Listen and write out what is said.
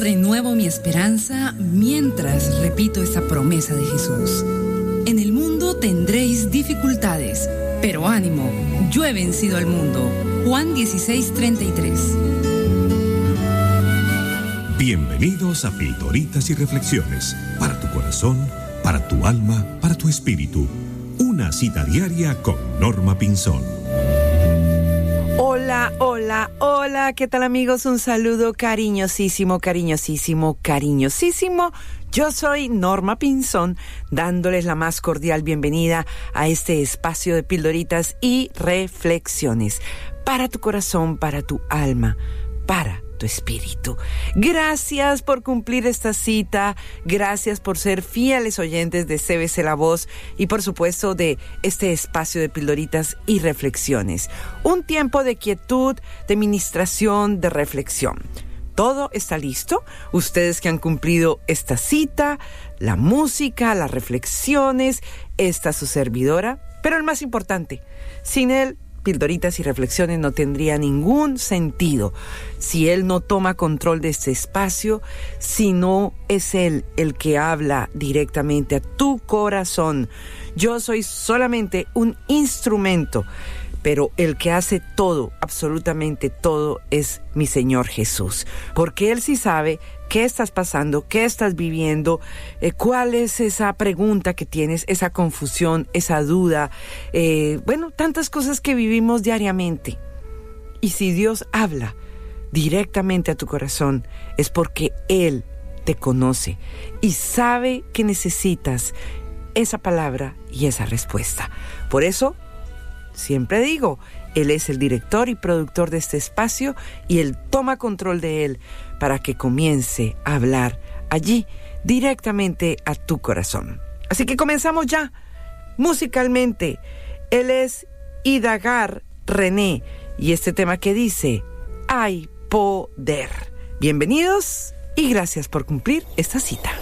renuevo mi esperanza mientras repito esta promesa de Jesús. En el mundo tendréis dificultades, pero ánimo, yo he vencido al mundo. Juan 16:33. Bienvenidos a Pildoritas y Reflexiones, para tu corazón, para tu alma, para tu espíritu. Una cita diaria con Norma Pinzón. Hola, hola, hola, ¿qué tal amigos? Un saludo cariñosísimo, cariñosísimo, cariñosísimo. Yo soy Norma Pinzón, dándoles la más cordial bienvenida a este espacio de Pildoritas y Reflexiones, para tu corazón, para tu alma, para tu espíritu. Gracias por cumplir esta cita, gracias por ser fieles oyentes de CBC La Voz y por supuesto de este espacio de Pildoritas y Reflexiones. Un tiempo de quietud, de ministración, de reflexión. Todo está listo. Ustedes que han cumplido esta cita, la música, las reflexiones, esta su servidora, pero el más importante, sin él, Pildoritas y Reflexiones no tendría ningún sentido si él no toma control de este espacio, si no es él el que habla directamente a tu corazón. Yo soy solamente un instrumento, pero el que hace todo, absolutamente todo, es mi Señor Jesús, porque Él sí sabe qué estás pasando, qué estás viviendo, cuál es esa pregunta que tienes, esa confusión, esa duda, tantas cosas que vivimos diariamente. Y si Dios habla directamente a tu corazón, es porque Él te conoce y sabe que necesitas esa palabra y esa respuesta. Por eso, siempre digo, Él es el director y productor de este espacio y Él toma control de él para que comience a hablar allí directamente a tu corazón. Así que comenzamos ya, musicalmente. Él es Idagar René y este tema que dice, hay poder. Bienvenidos y gracias por cumplir esta cita.